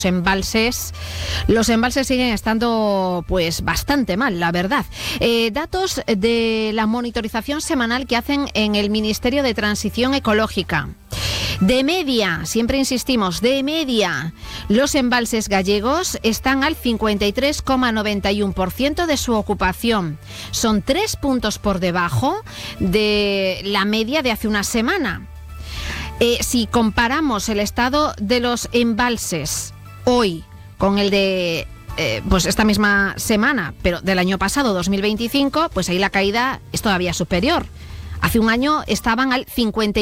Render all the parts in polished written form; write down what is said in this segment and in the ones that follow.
Los embalses siguen estando pues bastante mal, la verdad. Datos de la monitorización semanal que hacen en el Ministerio de Transición Ecológica. De media, siempre insistimos, de media, los embalses gallegos están al 53,91% de su ocupación. Son 3 puntos por debajo de la media de hace una semana. Si comparamos el estado de los embalses hoy con el de pues esta misma semana, pero del año pasado, 2025, pues ahí la caída es todavía superior. Hace un año estaban al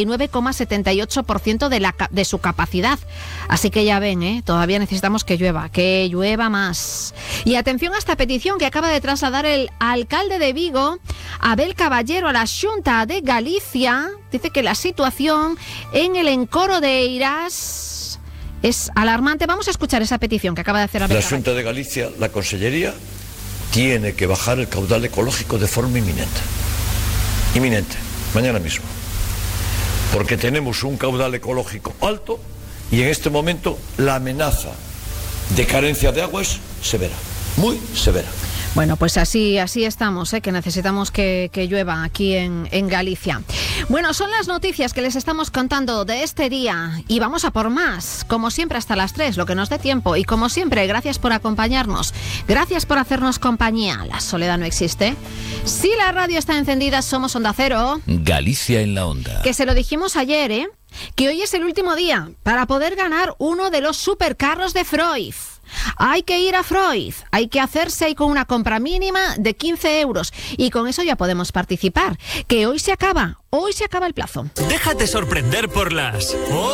59,78% de su capacidad. Así que ya ven, todavía necesitamos que llueva más. Y atención a esta petición que acaba de trasladar el alcalde de Vigo, Abel Caballero, a la Xunta de Galicia. Dice que la situación en el encoro de Eirás es alarmante. Vamos a escuchar esa petición que acaba de hacer Abel Caballero. La Xunta de Galicia, la Consellería, tiene que bajar el caudal ecológico de forma inminente. Inminente. Mañana mismo, porque tenemos un caudal ecológico alto y en este momento la amenaza de carencia de agua es severa, muy severa. Bueno, pues así estamos, que necesitamos que llueva aquí en Galicia. Bueno, son las noticias que les estamos contando de este día y vamos a por más, como siempre hasta las 3, lo que nos dé tiempo. Y como siempre, gracias por acompañarnos, gracias por hacernos compañía. La soledad no existe. Si la radio está encendida, somos Onda Cero. Galicia en la Onda. Que se lo dijimos ayer, que hoy es el último día para poder ganar uno de los supercarros de Freud. Hay que ir a Freud, hay que hacerse ahí con una compra mínima de 15 euros y con eso ya podemos participar, que hoy se acaba el plazo. Déjate sorprender por las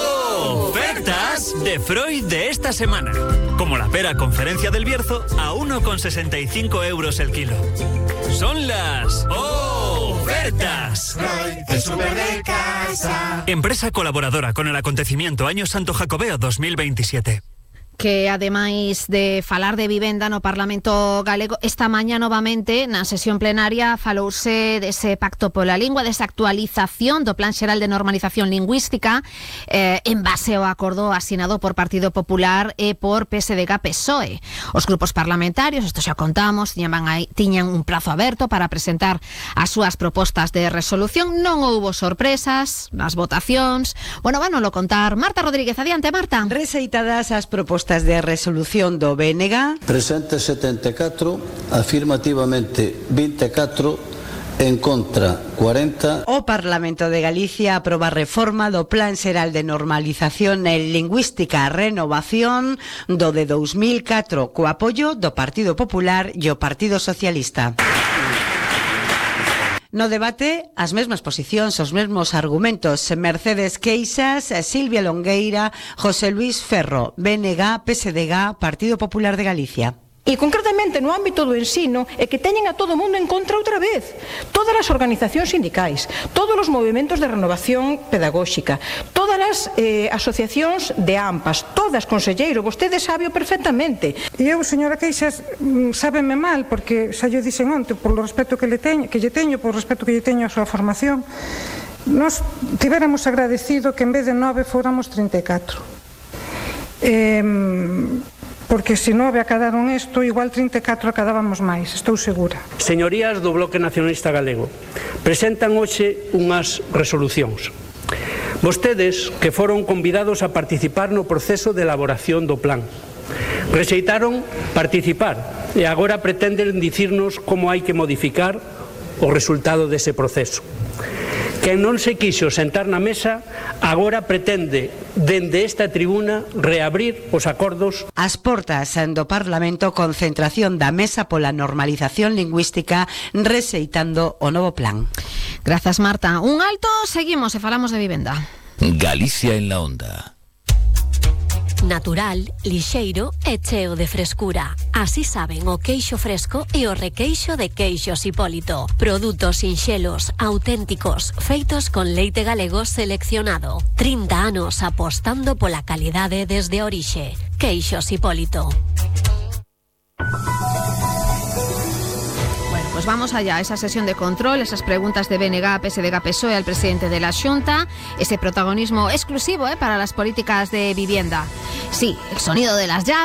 ofertas de Freud de esta semana. Como la pera Conferencia del Bierzo a 1,65 euros el kilo. Son las ofertas. Freud, el súper de casa. Empresa colaboradora con el acontecimiento Año Santo Jacobeo 2027. Que ademais de falar de vivenda no Parlamento Galego, esta mañá novamente na sesión plenaria falouse dese pacto pola lingua, desa actualización do Plan Xeral de Normalización Lingüística en base ao acordo asinado por Partido Popular e por PSDG-PSOE. Os grupos parlamentarios, isto xa contamos, tiñan un prazo aberto para presentar as súas propostas de resolución. Non houbo sorpresas nas votacións. Bueno, vanolo contar Marta Rodríguez. Adiante, Marta. Rexeitadas as propostas de resolución do BNG. Presente 74, afirmativamente 24, en contra 40. O Parlamento de Galicia aproba a reforma do Plan Xeral de Normalización Lingüística e Renovación do de 2004 co apoio do Partido Popular e o Partido Socialista. No debate, as mesmas posicións, os mesmos argumentos. Mercedes Queixas, Silvia Longueira, José Luis Ferro, BNG, PSDG, Partido Popular de Galicia. E concretamente no ámbito do ensino é que teñen a todo o mundo en contra outra vez. Todas as organizacións sindicais, todos os movimentos de renovación pedagóxica, todas as asociacións de AMPAs, todas, conselleiro, vostede sabe perfectamente. E eu, señora Queixas, sábeme mal, porque xa lle dixen onte, polo respeto que lle teño, por respeto que lle teño a súa formación, nos tivéramos agradecido que en vez de 9 fóramos 34. Porque se 9 acadaron isto, igual 34 acadábamos máis, estou segura. Señorías do Bloque Nacionalista Galego, presentan hoxe unhas resolucións. Vostedes, que foron convidados a participar no proceso de elaboración do plan, rexeitaron participar e agora pretenden dicirnos como hai que modificar o resultado dese proceso. Quen non se quixo sentar na mesa agora pretende, dende esta tribuna, reabrir os acordos. As portas do Parlamento, concentración da Mesa pola Normalización Lingüística, rexeitando o novo plan. Grazas, Marta. Un alto, seguimos e falamos de vivenda. Galicia en la Onda. Natural, lixeiro e cheo de frescura. Así saben o queixo fresco e o requeixo de Queixos Hipólito. Produtos sinxelos, auténticos, feitos con leite galego seleccionado. 30 anos apostando pola calidade desde a orixe. Queixos Hipólito. Pues vamos allá, esa sesión de control, esas preguntas de BNG, PSDG, PSOE al presidente de la Xunta, ese protagonismo exclusivo para las políticas de vivienda. Sí, el sonido de las llaves.